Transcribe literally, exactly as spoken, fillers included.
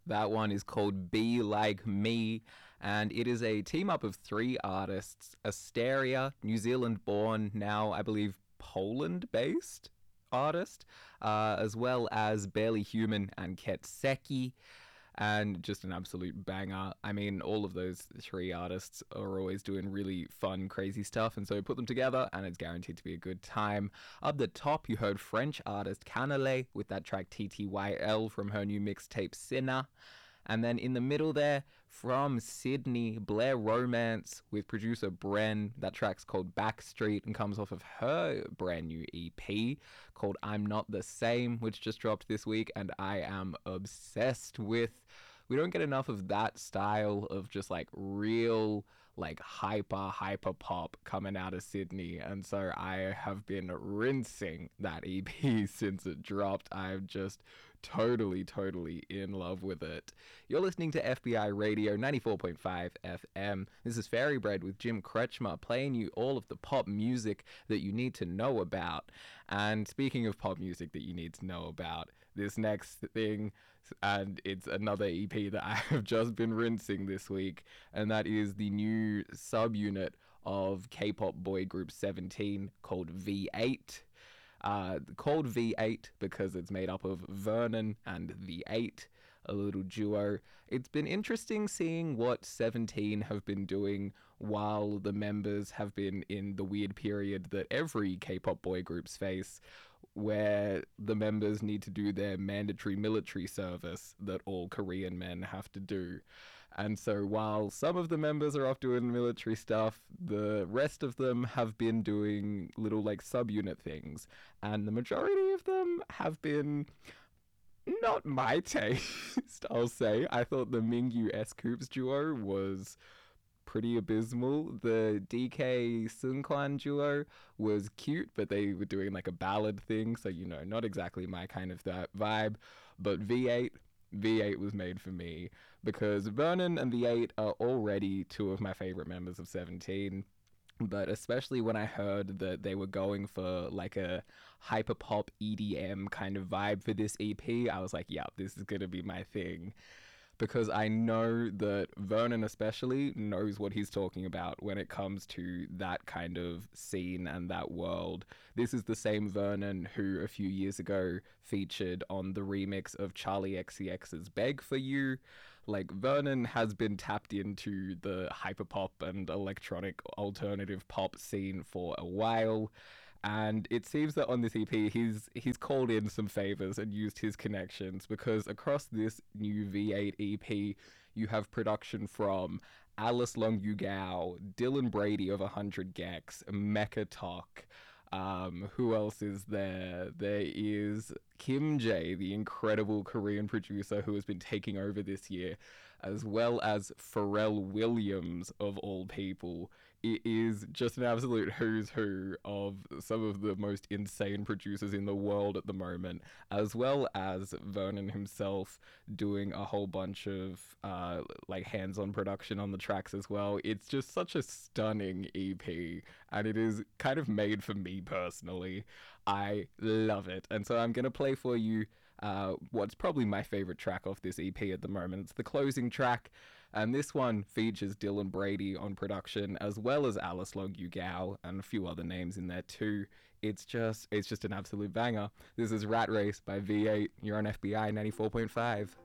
That one is called Be Like Me, and it is a team up of three artists: Asteria, New Zealand born, now I believe Poland based artist, uh, as well as Barely Human and Ketseki. And just an absolute banger. I mean, all of those three artists are always doing really fun, crazy stuff, and so put them together, and it's guaranteed to be a good time. Up the top, you heard French artist Canale with that track T T Y L from her new mixtape Sinner. And then in the middle there, from Sydney, Blair Romance with producer Bren. That track's called Backstreet and comes off of her brand new E P called I'm Not the Same, which just dropped this week, and I am obsessed with. We don't get enough of that style of just like real, like hyper, hyper pop coming out of Sydney. And so I have been rinsing that E P since it dropped. I'm just totally, totally in love with it. You're listening to F B I Radio ninety-four point five F M. This is Fairy Bread with Jim Kretschmer, playing you all of the pop music that you need to know about. And speaking of pop music that you need to know about, this next thing, and it's another E P that I have just been rinsing this week, and that is the new subunit of K-pop boy group Seventeen called V eight. Uh, called V eight because it's made up of Vernon and V eight, a little duo. It's been interesting seeing what Seventeen have been doing while the members have been in the weird period that every K-pop boy groups face, where the members need to do their mandatory military service that all Korean men have to do. And so while some of the members are off doing military stuff, the rest of them have been doing little like subunit things. And the majority of them have been not my taste, I'll say. I thought the Mingyu S-Coups duo was pretty abysmal. The D K Sunkwan duo was cute, but they were doing like a ballad thing, so you know, not exactly my kind of that vibe. But V eight, V eight was made for me because Vernon and V eight are already two of my favorite members of Seventeen. But especially when I heard that they were going for like a hyperpop E D M kind of vibe for this E P, I was like, yeah, this is gonna be my thing. Because I know that Vernon especially knows what he's talking about when it comes to that kind of scene and that world. This is the same Vernon who a few years ago featured on the remix of Charlie X C X's Beg For You. Like, Vernon has been tapped into the hyperpop and electronic alternative pop scene for a while. And it seems that on this E P, he's he's called in some favors and used his connections, because across this new V eight E P, you have production from Alice Long Yugao, Dylan Brady of one hundred gecs, Mecha Talk. Um, who else is there? There is Kim J, the incredible Korean producer who has been taking over this year, as well as Pharrell Williams, of all people. It is just an absolute who's who of some of the most insane producers in the world at the moment, as well as Vernon himself doing a whole bunch of uh, like hands-on production on the tracks as well. It's just such a stunning E P, and it is kind of made for me personally. I love it, and so I'm going to play for you uh, what's probably my favorite track off this E P at the moment. It's the closing track, and this one features Dylan Brady on production, as well as Alice Long Yugao and a few other names in there too. It's just, it's just an absolute banger. This is Rat Race by V eight. You're on F B I ninety-four point five.